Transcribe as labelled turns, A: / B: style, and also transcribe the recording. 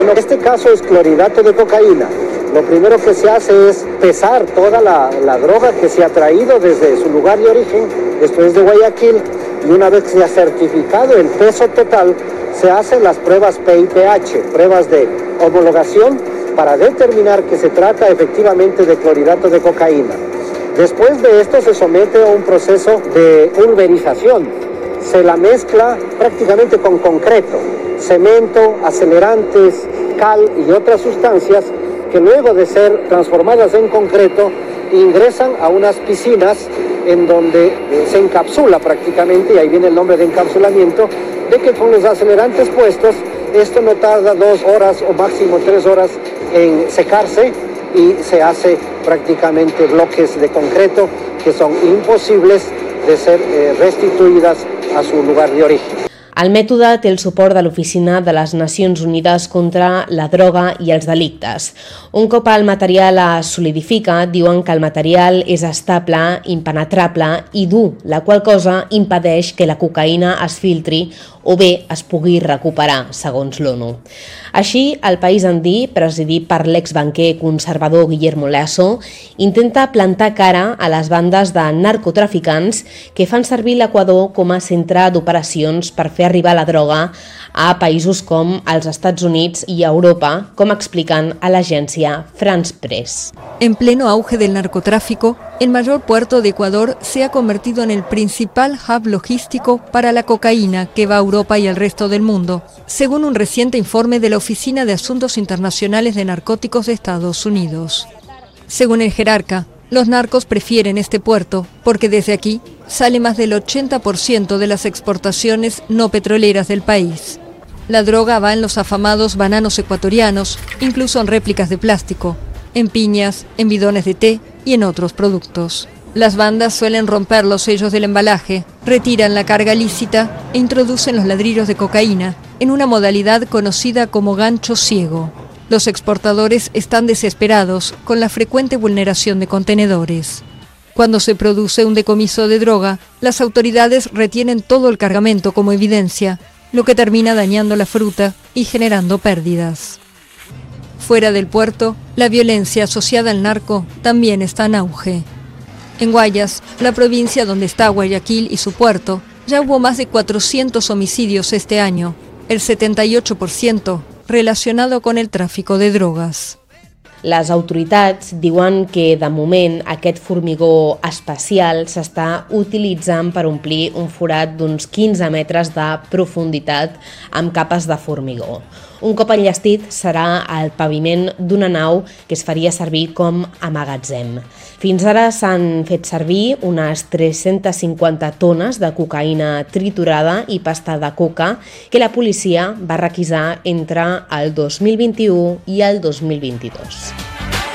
A: En este caso es clorhidrato de cocaína. Lo primero que se hace es pesar toda la droga que se ha traído desde su lugar de origen, esto es de Guayaquil, y una vez que se ha certificado el peso total, se hacen las pruebas PIPH, pruebas de homologación, para determinar que se trata efectivamente de clorhidrato de cocaína. Después de esto se somete a un proceso de pulverización. Se la mezcla prácticamente con concreto, cemento, acelerantes, cal y otras sustancias que luego de ser transformadas en concreto ingresan a unas piscinas en donde se encapsula prácticamente, y ahí viene el nombre de encapsulamiento, de que con los acelerantes puestos esto no tarda 2 horas o máximo 3 horas en secarse y se hace prácticamente bloques de concreto que son imposibles de ser restituïdes a su lugar de origen.
B: El mètode té el suport de l'Oficina de les Nacions Unides contra la droga i els delictes. Un cop el material es solidifica, diuen que el material és estable, impenetrable i dur, la qual cosa impedeix que la cocaïna es filtri o bé es pugui recuperar, segons l'ONU. Així, el país andí, presidit per l'exbanquer conservador Guillermo Lasso, intenta plantar cara a les bandes de narcotraficants que fan servir l'Equador com a centre d'operacions per fer arribar la droga a països com els Estats Units i Europa, com expliquen a l'agència France Press.
C: En pleno auge del narcotráfico, el mayor puerto de Ecuador se ha convertido en el principal hub logístico para la cocaína que va a Europa y al resto del mundo, según un reciente informe de la Oficina de Asuntos Internacionales de Narcóticos de Estados Unidos. Según el jerarca, los narcos prefieren este puerto porque desde aquí sale más del 80% de las exportaciones no petroleras del país. La droga va en los afamados bananos ecuatorianos, incluso en réplicas de plástico, en piñas, en bidones de té y en otros productos. Las bandas suelen romper los sellos del embalaje, retiran la carga lícita e introducen los ladrillos de cocaína en una modalidad conocida como gancho ciego. Los exportadores están desesperados con la frecuente vulneración de contenedores. Cuando se produce un decomiso de droga, las autoridades retienen todo el cargamento como evidencia, lo que termina dañando la fruta y generando pérdidas. Fuera del puerto, la violencia asociada al narco también está en auge. En Guayas, la provincia donde está Guayaquil y su puerto, ya hubo más de 400 homicidios este año, el 78% relacionado con el tráfico de drogas.
B: Les autoritats diuen que, de moment, aquest formigó espacial s'està utilitzant per omplir un forat d'uns 15 metres de profunditat amb capes de formigó. Un cop enllestit serà el paviment d'una nau que es faria servir com a magatzem. Fins ara s'han fet servir unes 350 tones de cocaïna triturada i pasta de coca que la policia va requisar entre el 2021 i el 2022.